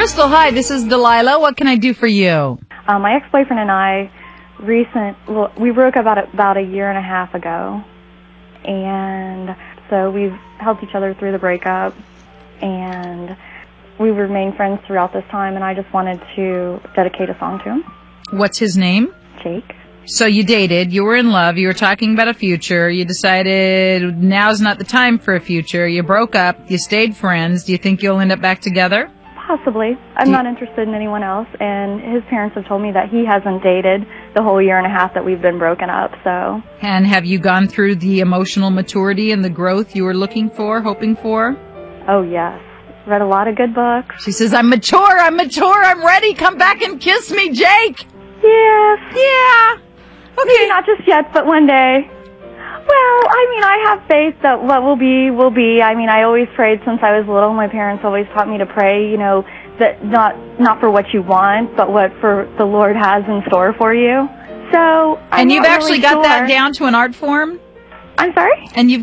Crystal, hi, this is Delilah. What can I do for you? My ex-boyfriend and I we broke up about a year and a half ago, and so we've helped each other through the breakup, and we've remained friends throughout this time, and I just wanted to dedicate a song to him. What's his name? Jake. So you dated, you were in love, you were talking about a future, you decided now's not the time for a future, you broke up, you stayed friends. Do you think you'll end up back together? Possibly. I'm not interested in anyone else, and his parents have told me that he hasn't dated the whole year and a half that we've been broken up, so. And have you gone through the emotional maturity and the growth you were looking for, hoping for? Oh, yes. Read a lot of good books. She says, I'm mature, I'm ready, come back and kiss me, Jake! Yes. Yeah. Okay. Maybe not just yet, but one day. Well, I mean, I have faith that what will be, will be. I mean, I always prayed since I was little. My parents always taught me to pray, you know, that not for what you want, but what for the Lord has in store for you. So, And you've actually got that down to an art form? I'm sorry? And you've